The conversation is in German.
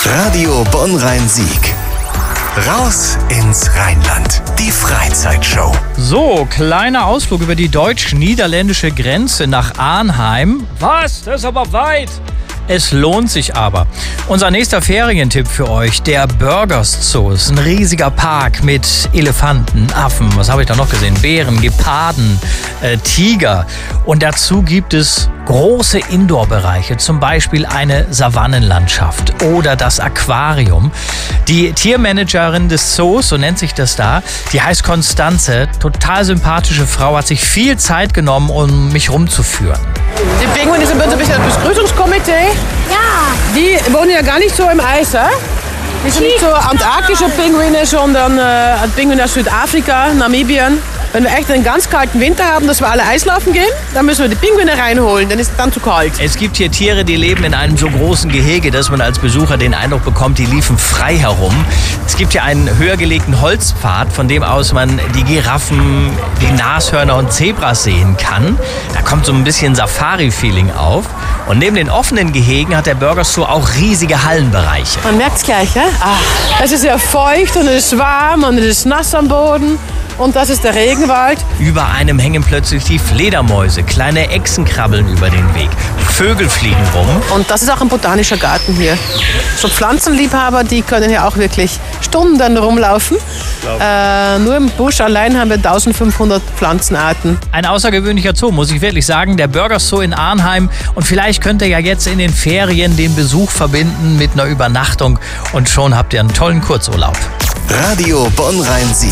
Radio Bonn-Rhein-Sieg. Raus ins Rheinland. Die Freizeitshow. So, kleiner Ausflug über die deutsch-niederländische Grenze nach Arnheim. Was? Das ist aber weit. Es lohnt sich aber. Unser nächster Ferientipp für euch, der Burgers Zoo. Ist ein riesiger Park mit Elefanten, Affen, was habe ich da noch gesehen? Bären, Geparden, Tiger. Und dazu gibt es große Indoor-Bereiche, zum Beispiel eine Savannenlandschaft oder das Aquarium. Die Tiermanagerin des Zoos, so nennt sich das da, die heißt Konstanze, total sympathische Frau, hat sich viel Zeit genommen, um mich rumzuführen. Die Pinguine sind bei uns ein bisschen das Begrüßungskomitee. Ja. Die wohnen ja gar nicht so im Eis, hè? Die sind nicht so antarktische Pinguine, sondern Pinguine aus Südafrika, Namibien. Wenn wir echt einen ganz kalten Winter haben, dass wir alle Eislaufen gehen, dann müssen wir die Pinguine reinholen, dann ist es dann zu kalt. Es gibt hier Tiere, die leben in einem so großen Gehege, dass man als Besucher den Eindruck bekommt, die liefen frei herum. Es gibt hier einen höher gelegten Holzpfad, von dem aus man die Giraffen, die Nashörner und Zebras sehen kann. Da kommt so ein bisschen Safari-Feeling auf. Und neben den offenen Gehegen hat der Burgers Zoo auch riesige Hallenbereiche. Man merkt es gleich, hè? Es ist sehr feucht und es ist warm und es ist nass am Boden. Und das ist der Regenwald. Über einem hängen plötzlich die Fledermäuse, kleine Echsen krabbeln über den Weg, Vögel fliegen rum. Und das ist auch ein botanischer Garten hier. So Pflanzenliebhaber, die können hier auch wirklich Stunden rumlaufen. Nur im Busch allein haben wir 1500 Pflanzenarten. Ein außergewöhnlicher Zoo, muss ich wirklich sagen. Der Burgers Zoo in Arnheim. Und vielleicht könnt ihr ja jetzt in den Ferien den Besuch verbinden mit einer Übernachtung. Und schon habt ihr einen tollen Kurzurlaub. Radio Bonn-Rhein-Sieg.